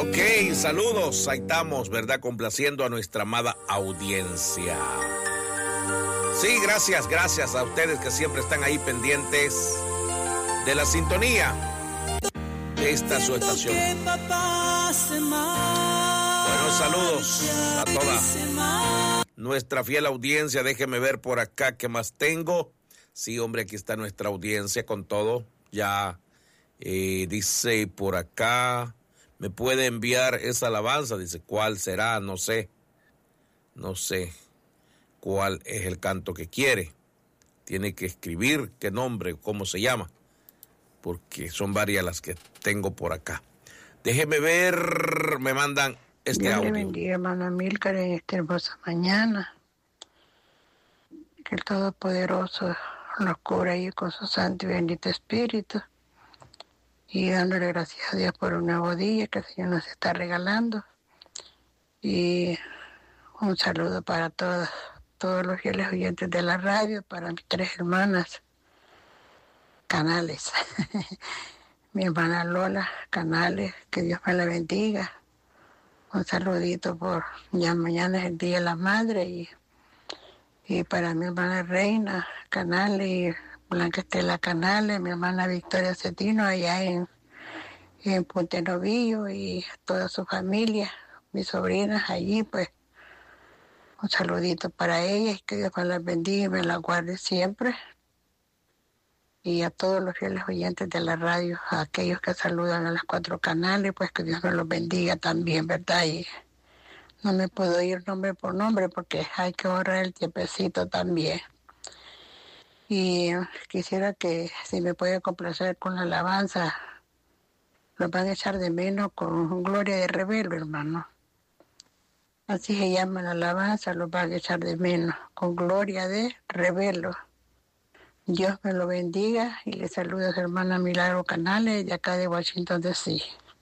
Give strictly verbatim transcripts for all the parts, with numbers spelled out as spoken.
Ok, saludos, ahí estamos, ¿verdad? Complaciendo a nuestra amada audiencia. Sí, gracias, gracias a ustedes que siempre están ahí pendientes de la sintonía de esta su estación. Buenos saludos a toda nuestra fiel audiencia. Déjeme ver por acá qué más tengo. Sí, hombre, aquí está nuestra audiencia con todo. Ya eh, dice por acá, me puede enviar esa alabanza. Dice, ¿cuál será? No sé. No sé cuál es el canto que quiere. Tiene que escribir qué nombre, cómo se llama, porque son varias las que tengo por acá. Déjeme ver, me mandan este Dios audio. le bendiga, hermano Amílcar, en esta hermosa mañana. Que el Todopoderoso nos cubra ahí con su santo y bendito espíritu. Y dándole gracias a Dios por un nuevo día que el Señor nos está regalando. Y un saludo para todos, todos los fieles oyentes de la radio, para mis tres hermanas Canales. Mi hermana Lola Canales, que Dios me la bendiga. Un saludito por, ya mañana es el Día de la Madre, y, y para mi hermana Reina Canales y Blanca Estela Canales, mi hermana Victoria Cetino allá en, en Puente Novillo, y toda su familia, mis sobrinas allí, pues un saludito para ellas, y que Dios me las bendiga y me las guarde siempre. Y a todos los fieles oyentes de la radio, a aquellos que saludan a las cuatro canales, pues que Dios me los bendiga también, ¿verdad? Y no me puedo ir nombre por nombre porque hay que ahorrar el tiempecito también. Y quisiera que si me puede complacer con la alabanza, los van a echar de menos con Gloria de Rebelo, hermano. Así se llama la alabanza, los van a echar de menos con Gloria de Rebelo. Dios me lo bendiga y le saluda a su hermana Milagro Canales de acá de Washington, D C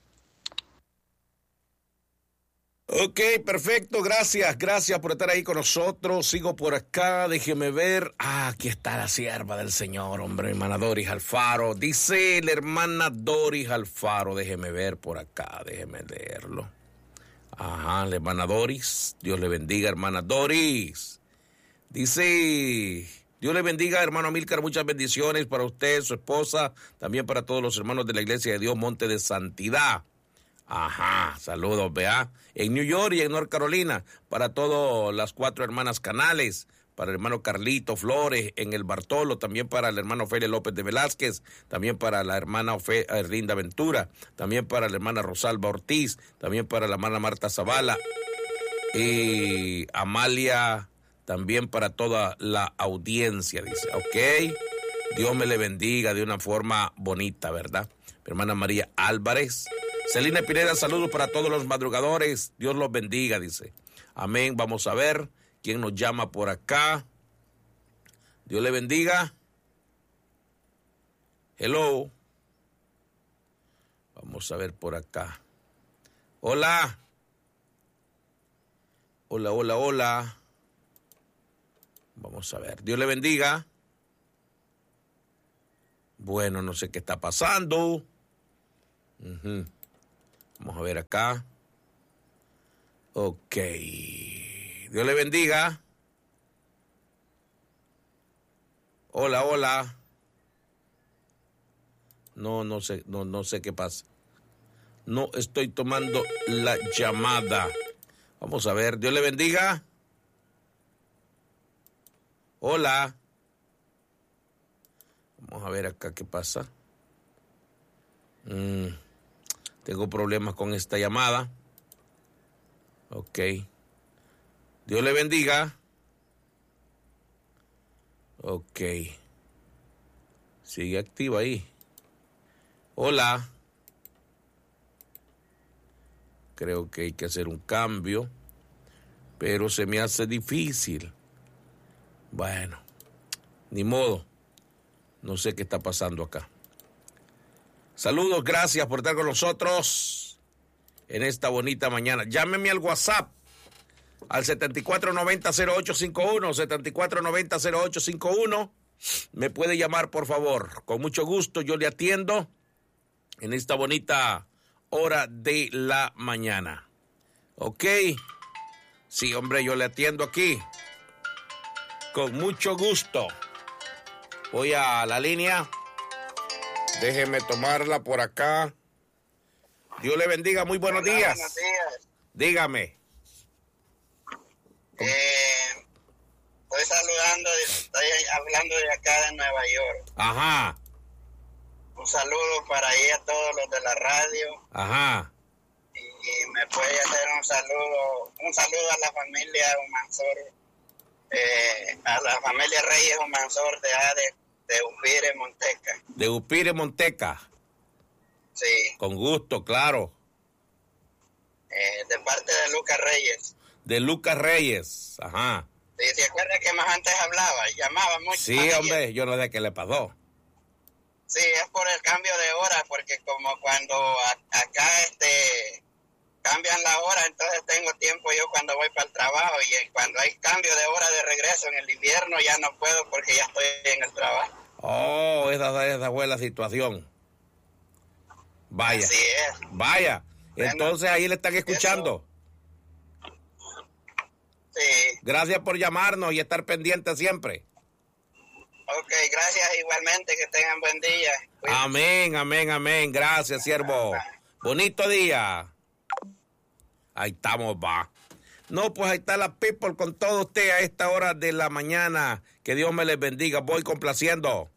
Ok, perfecto, gracias, gracias por estar ahí con nosotros. Sigo por acá, déjeme ver. Ah, aquí está la sierva del Señor, hombre, hermana Doris Alfaro. Dice la hermana Doris Alfaro, déjeme ver por acá, déjeme leerlo. Ajá, la hermana Doris, Dios le bendiga, hermana Doris. Dice, Dios le bendiga, hermano Amílcar, muchas bendiciones para usted, su esposa, también para todos los hermanos de la Iglesia de Dios Monte de Santidad. Ajá, saludos, vea. En New York y en North Carolina, para todas las cuatro hermanas Canales, para el hermano Carlito Flores en el Bartolo, también para el hermano Ofelia López de Velázquez, también para la hermana Ofe, eh, Rinda Ventura, también para la hermana Rosalba Ortiz, también para la hermana Marta Zavala y Amalia, también para toda la audiencia, dice, ok, Dios me le bendiga de una forma bonita, ¿verdad? Mi hermana María Álvarez, Celina Pineda, saludos para todos los madrugadores, Dios los bendiga, dice, amén. Vamos a ver quién nos llama por acá. Dios le bendiga. Hello. Vamos a ver por acá. Hola. Hola, hola, hola. Vamos a ver. Dios le bendiga. Bueno, no sé qué está pasando. Uh-huh. Vamos a ver acá. Ok. Dios le bendiga. Hola, hola. No, no sé, no, no sé qué pasa. No estoy tomando la llamada. Vamos a ver. Dios le bendiga. Hola. Vamos a ver acá qué pasa. Mm, tengo problemas con esta llamada. Ok. Dios le bendiga. Ok. Sigue activa ahí. Hola. Creo que hay que hacer un cambio, pero se me hace difícil. Bueno, ni modo. No sé qué está pasando acá. Saludos, gracias por estar con nosotros en esta bonita mañana. Llámeme al WhatsApp al setenta y cuatro noventa cero ocho cincuenta y uno, setenta y cuatro noventa cero ocho cincuenta y uno. Me puede llamar, por favor. Con mucho gusto yo le atiendo en esta bonita hora de la mañana. ¿Ok? Sí, hombre, yo le atiendo aquí. Con mucho gusto. Voy a la línea. Déjeme tomarla por acá. Dios le bendiga, muy buenos Hola, días. Buenos días. Dígame. Eh, estoy saludando, estoy hablando de acá de Nueva York. Ajá, Un saludo para ahí a todos los de la radio. ajá. Y, y me puede hacer un saludo, un saludo a la familia Humansor, eh, a la familia Reyes Humansor de Ade, de Upire, Monteca. De Upire, Monteca. Sí, Con gusto, claro. eh, de parte de Lucas Reyes. De Lucas Reyes. Ajá. Sí, ¿se acuerda que más antes hablaba? Llamaba mucho. Sí, más hombre, ayer. yo no sé qué le pasó. Sí, es por el cambio de hora, porque como cuando a- acá este cambian la hora, entonces tengo tiempo yo cuando voy para el trabajo, y cuando hay cambio de hora de regreso en el invierno ya no puedo porque ya estoy en el trabajo. Oh, esa, esa fue la situación. Vaya, Así es. vaya. Bueno, Entonces ahí le están escuchando. Sí. Gracias por llamarnos y estar pendiente siempre. Ok, gracias igualmente, que tengan buen día. Cuídense. Amén, amén, amén. Gracias, siervo. Bonito día. Ahí estamos, va. No, pues ahí está la people con todo usted a esta hora de la mañana. Que Dios me les bendiga. Voy complaciendo.